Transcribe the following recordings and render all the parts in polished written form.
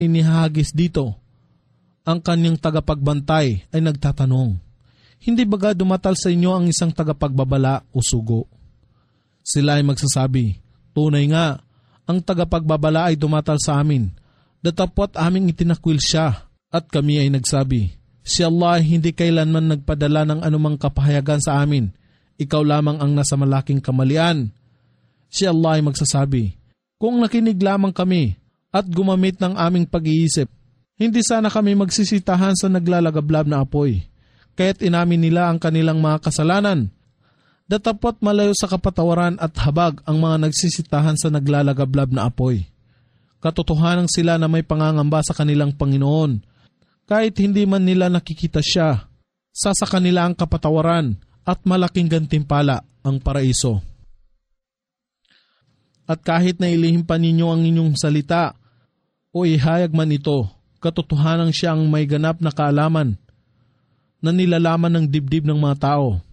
inihagis dito. Ang kanyang tagapagbantay ay nagtatanong, hindi baga dumatal sa inyo ang isang tagapagbabala o sugo? Sila ay magsasabi, tunay nga, ang tagapagbabala ay dumatal sa amin, datapwat aming itinakwil siya. At kami ay nagsabi, si Allah ay hindi kailanman nagpadala ng anumang kapahayagan sa amin, ikaw lamang ang nasa malaking kamalian. Si Allah ay magsasabi, kung nakinig lamang kami at gumamit ng aming pag-iisip, hindi sana kami magsisitahan sa naglalagablab na apoy, kaya't inamin nila ang kanilang mga kasalanan. Datapwat malayo sa kapatawaran at habag ang mga nagsisitahan sa naglalagablab na apoy. Katotohanan sila na may pangangamba sa kanilang Panginoon, kahit hindi man nila nakikita siya, sa kanila ang kapatawaran at malaking gantimpala ang paraiso. At kahit na ilihim pa ninyo ang inyong salita o ihayag man ito, katotohanan siya ang may ganap na kaalaman na nilalaman ng dibdib ng mga tao.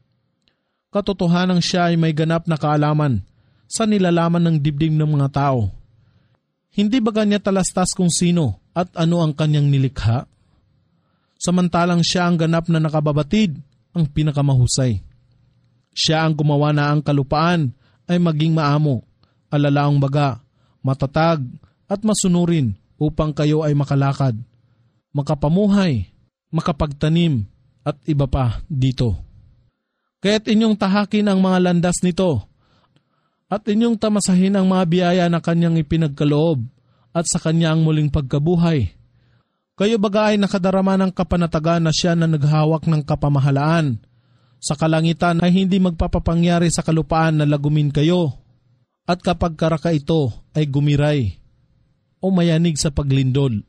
Katotohanan siya ay may ganap na kaalaman sa nilalaman ng dibdib ng mga tao. Hindi ba kanya talastas kung sino at ano ang kanyang nilikha? Samantalang siya ang ganap na nakababatid, ang pinakamahusay. Siya ang gumawa na ang kalupaan ay maging maamo, alalaong baga, matatag at masunurin upang kayo ay makalakad, makapamuhay, makapagtanim at iba pa dito. Kaya't inyong tahakin ang mga landas nito at inyong tamasahin ang mga biyaya na kanyang ipinagkaloob at sa kanya ang muling pagkabuhay. Kayo baga ay nakadarama ng kapanatagan na siya na naghawak ng kapamahalaan. Sa kalangitan ay hindi magpapapangyari sa kalupaan na lagumin kayo. At kapag karaka ito ay gumiray o mayanig sa paglindol.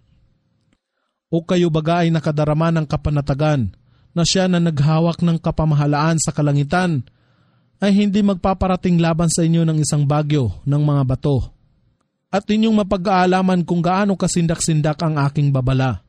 O kayo baga ay nakadarama ng kapanatagan na siya na naghawak ng kapamahalaan sa kalangitan ay hindi magpaparating laban sa inyo ng isang bagyo ng mga bato. At inyong mapag-aalaman kung gaano kasindak-sindak ang aking babala.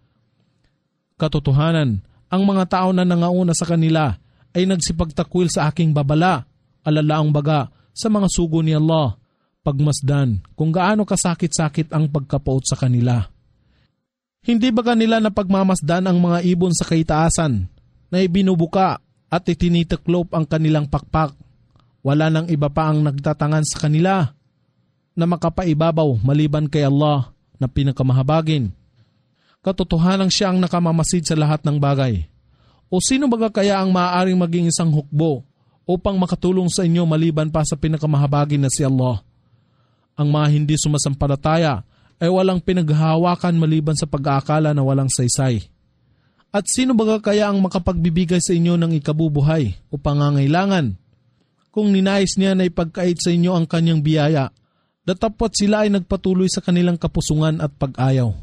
Katotohanan, ang mga tao na nangauna sa kanila ay nagsipagtakwil sa aking babala, alalaang baga sa mga sugo ni Allah, pagmasdan kung gaano kasakit-sakit ang pagkapaot sa kanila. Hindi ba kanila napagmamasdan ang mga ibon sa kaitaasan na ibinubuka at itinitiklop ang kanilang pakpak? Wala nang iba pa ang nagtatangan sa kanila na makapaibabaw maliban kay Allah na pinakamahabagin. Katotohanan siya ang nakamamasid sa lahat ng bagay. O sino baga kaya ang maaaring maging isang hukbo upang makatulong sa inyo maliban pa sa pinakamahabagin na si Allah? Ang mga hindi sumasampalataya ay walang pinaghahawakan maliban sa pag-aakala na walang saysay. At sino baga kaya ang makapagbibigay sa inyo ng ikabubuhay o pangangailangan? Kung ninais niya na ipagkait sa inyo ang kanyang biyaya, datapwat sila ay nagpatuloy sa kanilang kapusungan at pag-ayaw.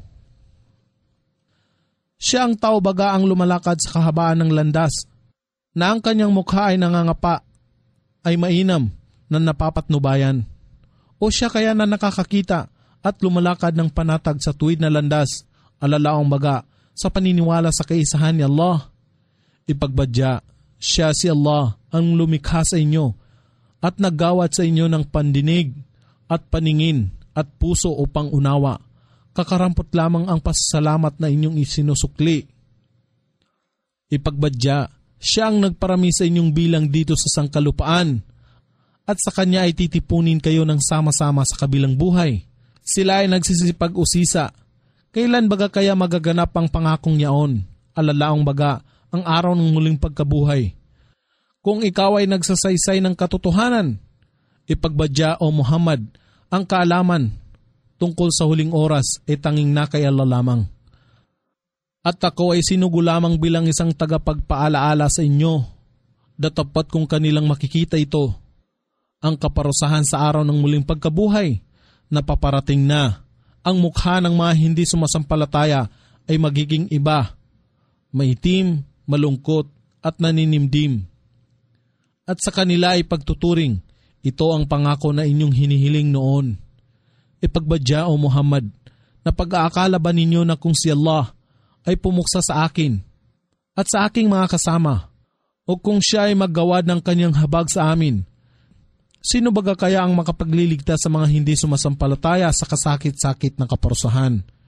Siya ang tao baga ang lumalakad sa kahabaan ng landas, na ang kanyang mukha ay nangangapa, ay mainam na napapatnubayan. O siya kaya na nakakakita at lumalakad ng panatag sa tuwid na landas, alalaong baga sa paniniwala sa kaisahan ni Allah. Ipagbadya, siya si Allah ang lumikha sa inyo at naggawad sa inyo ng pandinig at paningin at puso upang unawa. Kakarampot lamang ang pasasalamat na inyong isinusukli. Ipagbadya, siya ang nagparami sa inyong bilang dito sa sangkalupaan at sa kanya ay titipunin kayo ng sama-sama sa kabilang buhay. Sila ay nagsisipag-usisa. Kailan baga kaya magaganap ang pangakong yaon? Alalaong baga ang araw ng muling pagkabuhay. Kung ikaw ay nagsasaysay ng katotohanan, ipagbadya o Muhammad, ang kaalaman tungkol sa huling oras ay tanging na kay Allah lamang. At ako ay sinugo lamang bilang isang tagapagpaalaala sa inyo. Datapwat kung kanilang makikita ito, ang kaparusahan sa araw ng muling pagkabuhay na paparating na. Ang mukha ng mga hindi sumasampalataya ay magiging iba, maitim, malungkot at naninimdim. At sa kanila ay pagtuturing, ito ang pangako na inyong hinihiling noon. Ipagbadya o Muhammad, na pag-aakala ba ninyo na kung si Allah ay pumuksa sa akin at sa aking mga kasama, o kung siya ay maggawad ng kanyang habag sa amin, Sino baga kaya ang makapagliligtas sa mga hindi sumasampalataya sa kasakit-sakit na kaparusahan?